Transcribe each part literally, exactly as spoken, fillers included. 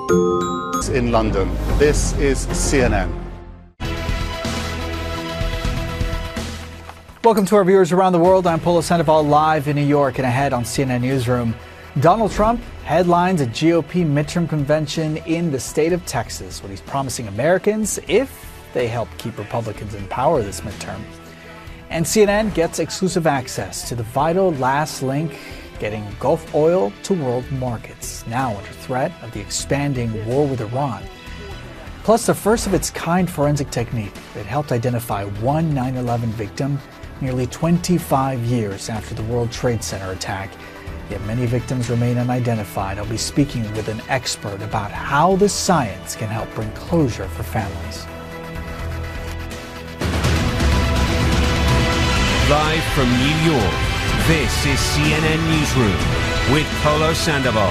In London, this is C N N. Welcome to our viewers around the world. I'm Polo Sandoval live in New York, and ahead on C N N Newsroom. Donald Trump headlines a G O P midterm convention in the state of Texas, what he's promising Americans if they help keep Republicans in power this midterm. And C N N gets exclusive access to the vital last link getting Gulf oil to world markets, now under threat of the expanding war with Iran. Plus, the first of its kind forensic technique that helped identify one nine eleven victim nearly twenty-five years after the World Trade Center attack. Yet many victims remain unidentified. I'll be speaking with an expert about how the science can help bring closure for families. Live from New York, this is C N N Newsroom with Polo Sandoval.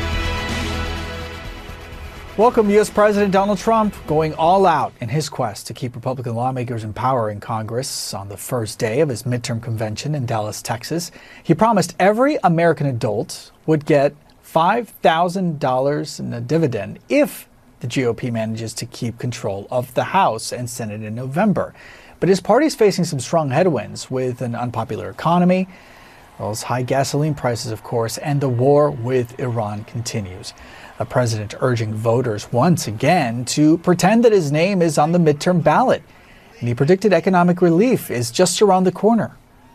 Welcome, U S President Donald Trump going all out in his quest to keep Republican lawmakers in power in Congress. On the first day of his midterm convention in Dallas, Texas, he promised every American adult would get five thousand dollars in a dividend if the G O P manages to keep control of the House and Senate in November. But his party is facing some strong headwinds with an unpopular economy, as well as high gasoline prices, of course, and the war with Iran continues. A president urging voters once again to pretend that his name is on the midterm ballot. And he predicted economic relief is just around the corner.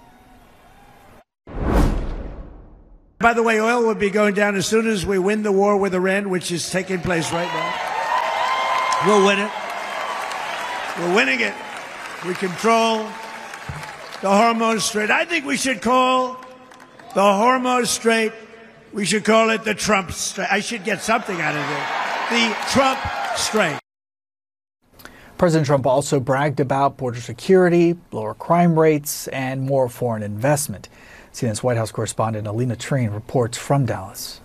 By the way, oil will be going down as soon as we win the war with Iran, which is taking place right now. We'll win it. We're winning it. We control the Hormuz Strait. I think we should call the Hormuz Strait, we should call it the Trump Strait. I should get something out of it. The Trump Strait. President Trump also bragged about border security, lower crime rates, and more foreign investment. C N N's White House correspondent Alina Treen reports from Dallas.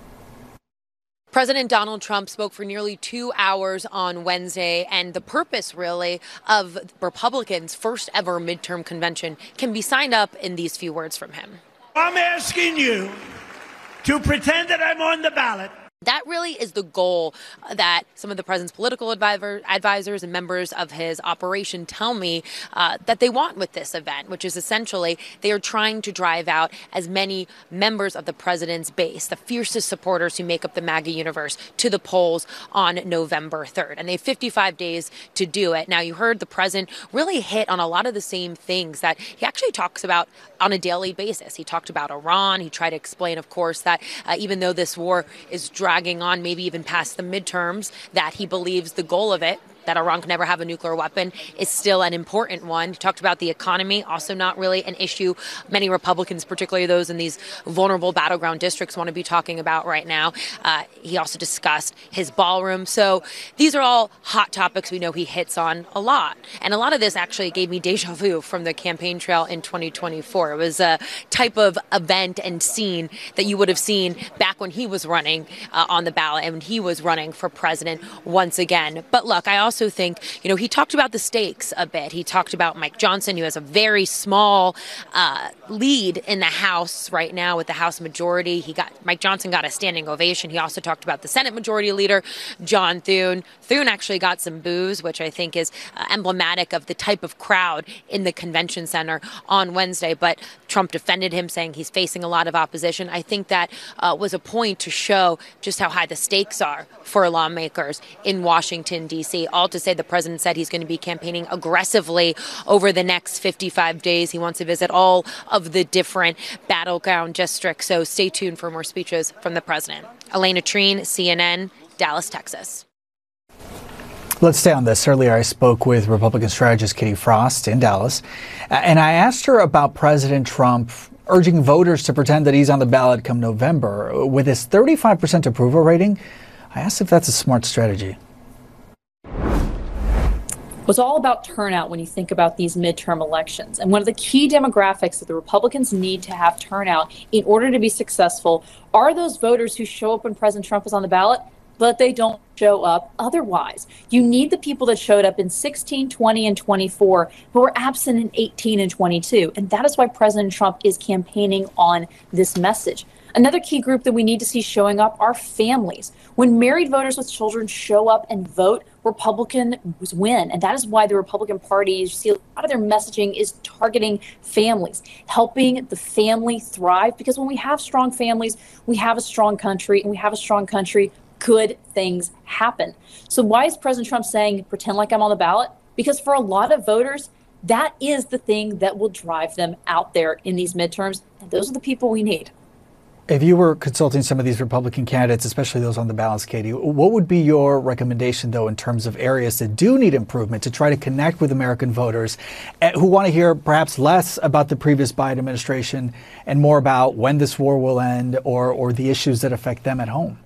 President Donald Trump spoke for nearly two hours on Wednesday, and the purpose, really, of Republicans' first ever midterm convention can be signed up in these few words from him. I'm asking you to pretend that I'm on the ballot. That really is the goal that some of the president's political advisor, advisors and members of his operation tell me uh, that they want with this event, which is essentially they are trying to drive out as many members of the president's base, the fiercest supporters who make up the MAGA universe, to the polls on November third. And they have fifty-five days to do it. Now, you heard the president really hit on a lot of the same things that he actually talks about on a daily basis. He talked about Iran. He tried to explain, of course, that uh, even though this war is dragging on, maybe even past the midterms, that he believes the goal of it, that Iran can never have a nuclear weapon, is still an important one. He talked about the economy, also not really an issue many Republicans, particularly those in these vulnerable battleground districts, want to be talking about right now. Uh, he also discussed his ballroom. So these are all hot topics we know he hits on a lot. And a lot of this actually gave me deja vu from the campaign trail in twenty twenty-four. It was a type of event and scene that you would have seen back when he was running uh, on the ballot and when he was running for president once again. But look, I also Also think, you know, he talked about the stakes a bit. He talked about Mike Johnson, who has a very small uh, lead in the House right now with the House majority. He got Mike Johnson got a standing ovation. He also talked about the Senate Majority Leader, John Thune. Thune actually got some boos, which I think is uh, emblematic of the type of crowd in the convention center on Wednesday. But Trump defended him, saying he's facing a lot of opposition. I think that uh, was a point to show just how high the stakes are for lawmakers in Washington, D C All to say the president said he's going to be campaigning aggressively over the next fifty-five days. He wants to visit all of the different battleground districts. So stay tuned for more speeches from the president. Alina Treen, C N N, Dallas, Texas. Let's stay on this. Earlier, I spoke with Republican strategist Katie Frost in Dallas, and I asked her about President Trump urging voters to pretend that he's on the ballot come November. With his thirty-five percent approval rating, I asked if that's a smart strategy. It's all about turnout when you think about these midterm elections. And one of the key demographics that the Republicans need to have turnout in order to be successful are those voters who show up when President Trump is on the ballot, but they don't show up otherwise. You need the people that showed up in sixteen, twenty, and twenty-four who were absent in eighteen and twenty-two. And that is why President Trump is campaigning on this message. Another key group that we need to see showing up are families. When married voters with children show up and vote, Republicans win. And that is why the Republican Party, you see a lot of their messaging is targeting families, helping the family thrive. Because when we have strong families, we have a strong country, and we have a strong country, good things happen. So why is President Trump saying, pretend like I'm on the ballot? Because for a lot of voters, that is the thing that will drive them out there in these midterms. And those are the people we need. If you were consulting some of these Republican candidates, especially those on the ballots, Katie, what would be your recommendation, though, in terms of areas that do need improvement to try to connect with American voters who want to hear perhaps less about the previous Biden administration and more about when this war will end or, or the issues that affect them at home?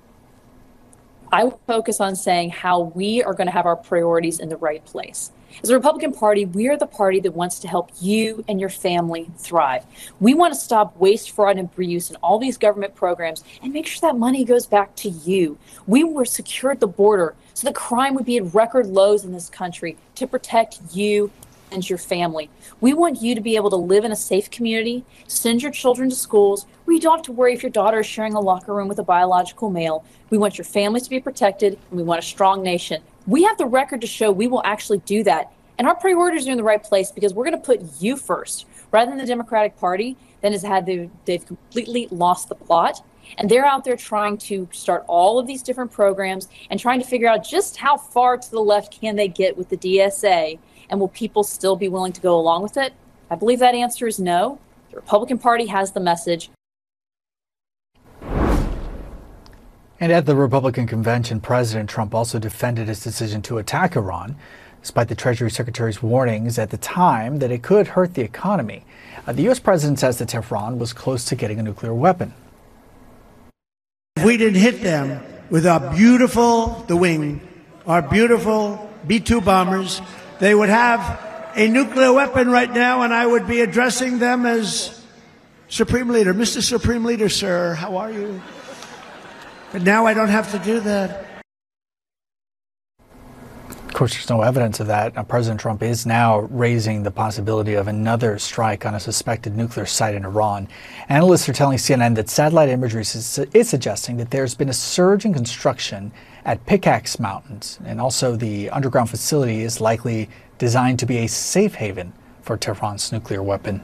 I would focus on saying how we are going to have our priorities in the right place. As a Republican Party, we are the party that wants to help you and your family thrive. We want to stop waste, fraud, and abuse in all these government programs and make sure that money goes back to you. We were secured the border so the crime would be at record lows in this country to protect you and your family. We want you to be able to live in a safe community, send your children to schools where you don't have to worry if your daughter is sharing a locker room with a biological male. We want your families to be protected, and we want a strong nation. We have the record to show we will actually do that. And our priorities are in the right place because we're going to put you first, rather than the Democratic Party that has had the, they've completely lost the plot. And they're out there trying to start all of these different programs and trying to figure out just how far to the left can they get with the D S A. And will people still be willing to go along with it? I believe that answer is no. The Republican Party has the message. And at the Republican convention, President Trump also defended his decision to attack Iran, despite the Treasury Secretary's warnings at the time that it could hurt the economy. Uh, the U S president says that Tehran was close to getting a nuclear weapon. If we didn't hit them with our beautiful, the wing, our beautiful B two bombers, they would have a nuclear weapon right now, and I would be addressing them as Supreme Leader. Mister Supreme Leader, sir, how are you? But now I don't have to do that. Of course, there's no evidence of that. Now, President Trump is now raising the possibility of another strike on a suspected nuclear site in Iran. Analysts are telling C N N that satellite imagery is, is suggesting that there's been a surge in construction at Pickaxe Mountains, and also the underground facility is likely designed to be a safe haven for Tehran's nuclear weapon.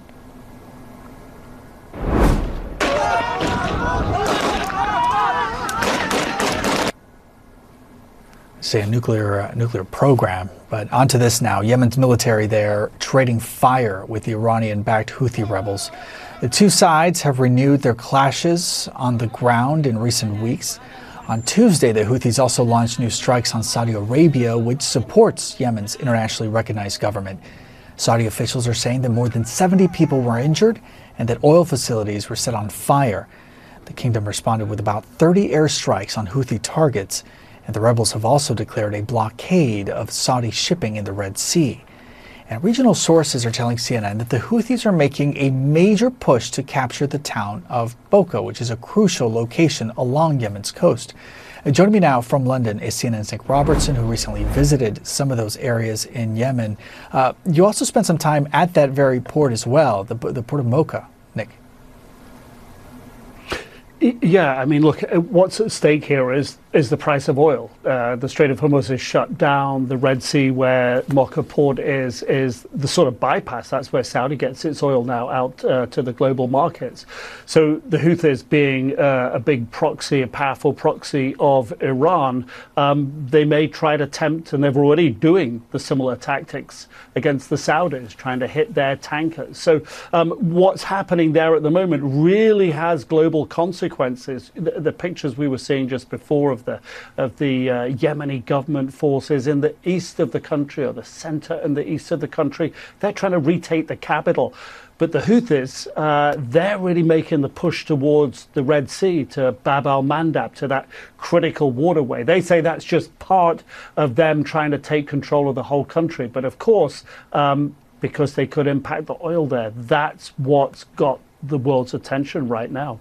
Say a nuclear uh, nuclear program, but onto this now. Yemen's military there trading fire with the Iranian-backed Houthi rebels. The two sides have renewed their clashes on the ground in recent weeks. On Tuesday, the Houthis also launched new strikes on Saudi Arabia, which supports Yemen's internationally recognized government. Saudi officials are saying that more than seventy people were injured and that oil facilities were set on fire. The kingdom responded with about thirty airstrikes on Houthi targets, and the rebels have also declared a blockade of Saudi shipping in the Red Sea. And regional sources are telling C N N that the Houthis are making a major push to capture the town of Boqa, which is a crucial location along Yemen's coast. Uh, joining me now from London is C N N's Nick Robertson, who recently visited some of those areas in Yemen. Uh, you also spent some time at that very port as well, the, the port of Mocha, Nick. Yeah, I mean, look, what's at stake here is is the price of oil. Uh, the Strait of Hormuz is shut down. The Red Sea, where Mocha port is, is the sort of bypass. That's where Saudi gets its oil now out uh, to the global markets. So the Houthis, being uh, a big proxy, a powerful proxy of Iran, um, they may try to tempt, and they're already doing the similar tactics against the Saudis, trying to hit their tankers. So um, what's happening there at the moment really has global consequences. The, the pictures we were seeing just before of the of the uh, Yemeni government forces in the east of the country, or the center and the east of the country, they're trying to retake the capital. But the Houthis, uh, they're really making the push towards the Red Sea, to Bab al-Mandab, to that critical waterway. They say that's just part of them trying to take control of the whole country. But of course, um, because they could impact the oil there, that's what's got the world's attention right now.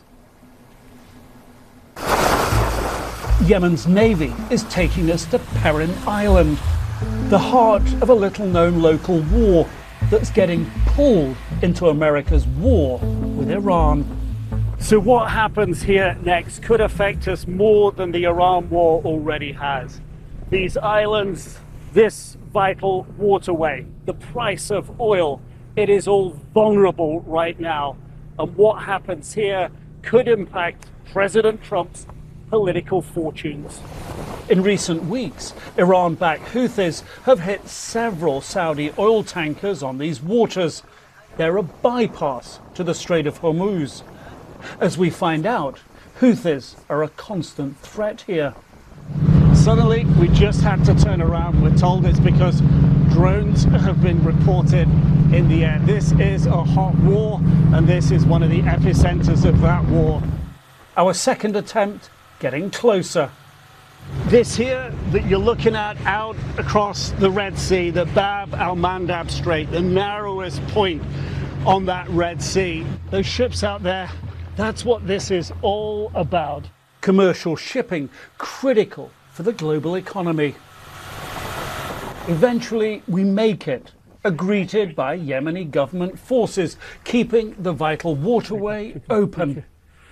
Yemen's navy is taking us to Perin Island, the heart of a little-known local war that's getting pulled into America's war with Iran. So what happens here next could affect us more than the Iran war already has. These islands, this vital waterway, the price of oil, it is all vulnerable right now. And what happens here could impact President Trump's political fortunes. In recent weeks, Iran-backed Houthis have hit several Saudi oil tankers on these waters. They're a bypass to the Strait of Hormuz. As we find out, Houthis are a constant threat here. Suddenly, we just had to turn around. We're told it's because drones have been reported in the air. This is a hot war, and this is one of the epicenters of that war. Our second attempt getting closer. This here that you're looking at out across the Red Sea, the Bab al-Mandab Strait, the narrowest point on that Red Sea. Those ships out there, that's what this is all about. Commercial shipping, critical for the global economy. Eventually, we make it, greeted by Yemeni government forces, keeping the vital waterway open.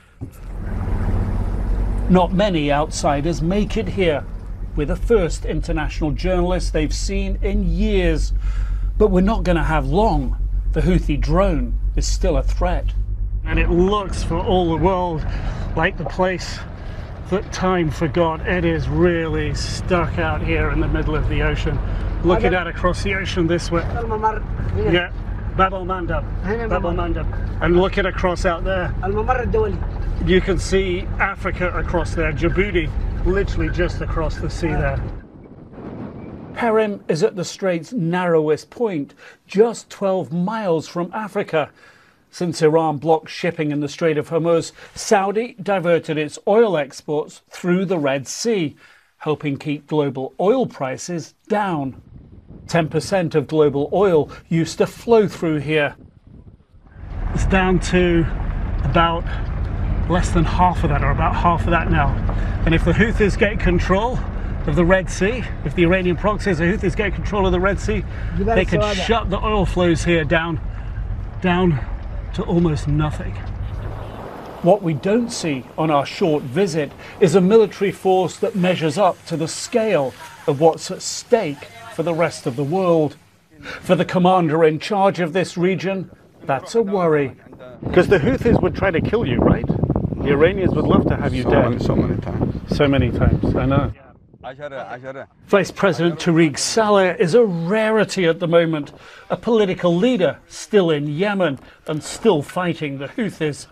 Not many outsiders make it here. We're the first international journalists they've seen in years. But we're not going to have long. The Houthi drone is still a threat. And it looks for all the world like the place that time forgot. It is really stuck out here in the middle of the ocean. Looking out across the ocean this way. Yeah, Bab al-Mandab. Bab al-Mandab. And looking across out there. You can see Africa across there, Djibouti, literally just across the sea there. Perim is at the strait's narrowest point, just twelve miles from Africa. Since Iran blocked shipping in the Strait of Hormuz, Saudi diverted its oil exports through the Red Sea, helping keep global oil prices down. ten percent of global oil used to flow through here. It's down to about less than half of that, or about half of that now. And if the Houthis get control of the Red Sea, if the Iranian proxies, the Houthis get control of the Red Sea, they could shut the oil flows here down, down to almost nothing. What we don't see on our short visit is a military force that measures up to the scale of what's at stake for the rest of the world. For the commander in charge of this region, that's a worry. Because the Houthis would try to kill you, right? The Iranians would love to have you so dead. Many, so many times. So many times, I know. Vice President Tariq Saleh is a rarity at the moment, a political leader still in Yemen and still fighting the Houthis.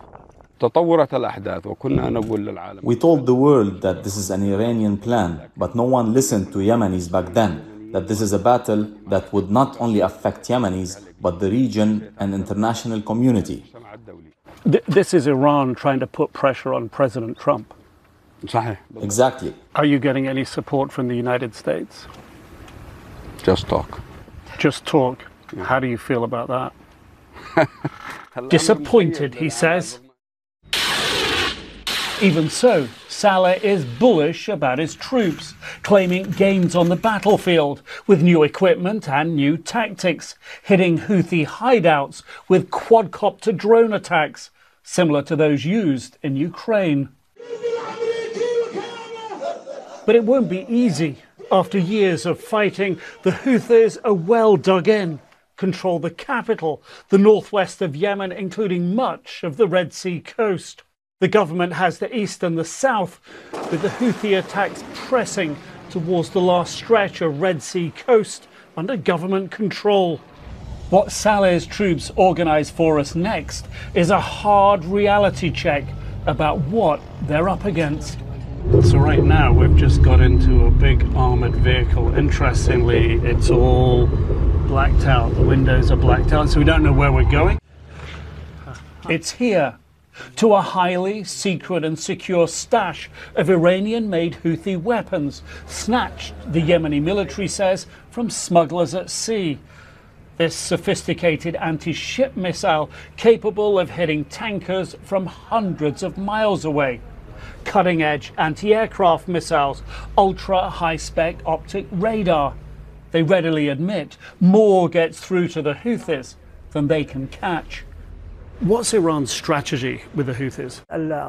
We told the world that this is an Iranian plan, but no one listened to Yemenis back then, that this is a battle that would not only affect Yemenis, but the region and international community. This is Iran trying to put pressure on President Trump. Exactly. Are you getting any support from the United States? Just talk. Just talk. How do you feel about that? Disappointed, he says. Even so, Saleh is bullish about his troops, claiming gains on the battlefield with new equipment and new tactics, hitting Houthi hideouts with quadcopter drone attacks, similar to those used in Ukraine. But it won't be easy. After years of fighting, the Houthis are well dug in, control the capital, the northwest of Yemen, including much of the Red Sea coast. The government has the east and the south, with the Houthi attacks pressing towards the last stretch of Red Sea coast under government control. What Saleh's troops organise for us next is a hard reality check about what they're up against. So right now we've just got into a big armoured vehicle. Interestingly, it's all blacked out. The windows are blacked out, so we don't know where we're going. It's here, to a highly secret and secure stash of Iranian-made Houthi weapons, snatched, the Yemeni military says, from smugglers at sea. This sophisticated anti-ship missile capable of hitting tankers from hundreds of miles away. Cutting-edge anti-aircraft missiles, ultra-high-spec optic radar. They readily admit more gets through to the Houthis than they can catch. What's Iran's strategy with the Houthis?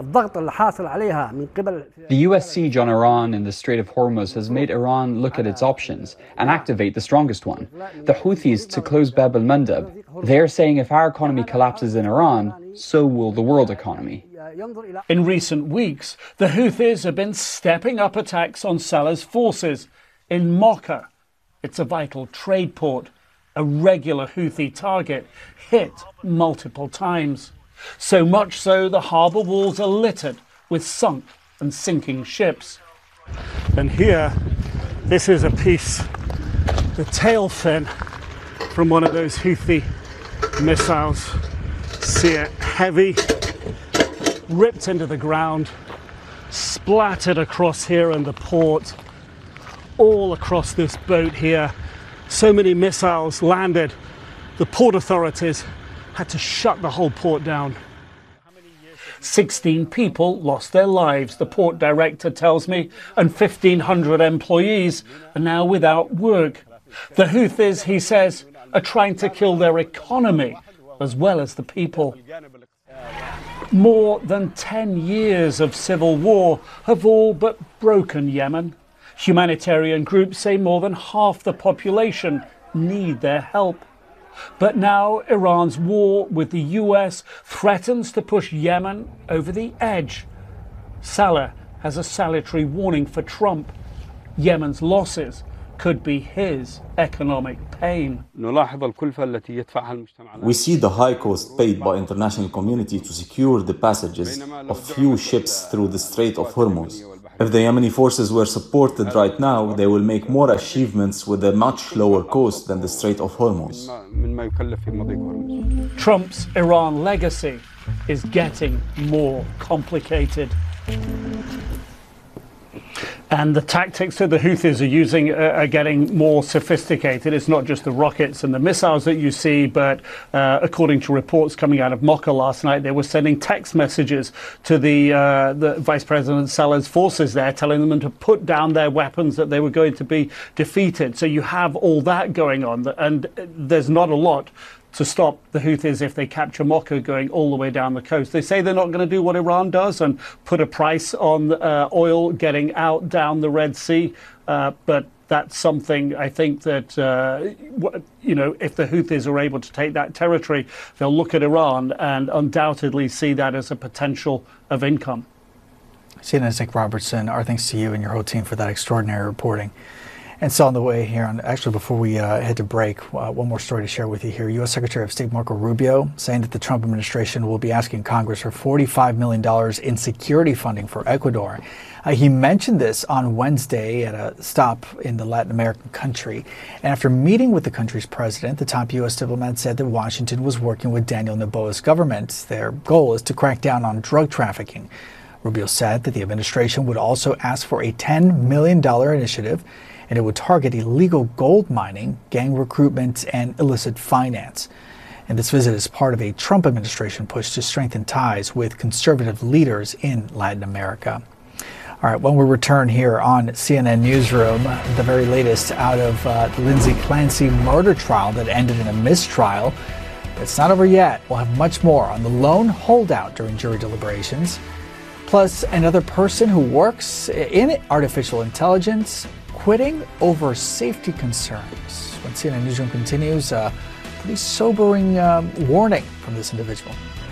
The U S siege on Iran in the Strait of Hormuz has made Iran look at its options and activate the strongest one, the Houthis, to close Bab al-Mandab. They're saying if our economy collapses in Iran, so will the world economy. In recent weeks, the Houthis have been stepping up attacks on Saleh's forces in Mocha. It's a vital trade port, a regular Houthi target, hit multiple times. So much so the harbour walls are littered with sunk and sinking ships. And here, this is a piece, the tail fin from one of those Houthi missiles. See it, heavy, ripped into the ground, splattered across here in the port, all across this boat here. So many missiles landed, the port authorities had to shut the whole port down. sixteen people lost their lives, the port director tells me, and fifteen hundred employees are now without work. The Houthis, he says, are trying to kill their economy as well as the people. More than ten years of civil war have all but broken Yemen. Humanitarian groups say more than half the population need their help. But now Iran's war with the U S threatens to push Yemen over the edge. Saleh has a salutary warning for Trump. Yemen's losses could be his economic pain. We see the high cost paid by international community to secure the passages of few ships through the Strait of Hormuz. If the Yemeni forces were supported right now, they will make more achievements with a much lower cost than the Strait of Hormuz. Trump's Iran legacy is getting more complicated. And the tactics that the Houthis are using are getting more sophisticated. It's not just the rockets and the missiles that you see, but uh, according to reports coming out of Mocha last night, they were sending text messages to the, uh, the Vice President Saleh's forces there, telling them to put down their weapons, that they were going to be defeated. So you have all that going on, and there's not a lot to stop the Houthis if they capture Mocha going all the way down the coast. They say they're not going to do what Iran does and put a price on uh, oil getting out down the Red Sea, uh, but that's something I think that, uh, you know, if the Houthis are able to take that territory, they'll look at Iran and undoubtedly see that as a potential of income. C N N's Nick Robertson, our thanks to you and your whole team for that extraordinary reporting. And so on the way here, on, actually before we uh, head to break, uh, one more story to share with you here. U S Secretary of State Marco Rubio saying that the Trump administration will be asking Congress for forty-five million dollars in security funding for Ecuador. Uh, he mentioned this on Wednesday at a stop in the Latin American country. And after meeting with the country's president, the top U S diplomat said that Washington was working with Daniel Noboa's government. Their goal is to crack down on drug trafficking. Rubio said that the administration would also ask for a ten million dollars initiative, and it would target illegal gold mining, gang recruitment, and illicit finance. And this visit is part of a Trump administration push to strengthen ties with conservative leaders in Latin America. All right, when we return here on C N N Newsroom, the very latest out of uh, the Lindsay Clancy murder trial that ended in a mistrial. But it's not over yet. We'll have much more on the lone holdout during jury deliberations, plus another person who works in artificial intelligence quitting over safety concerns. When C N N Newsroom continues, a pretty sobering uh, warning from this individual.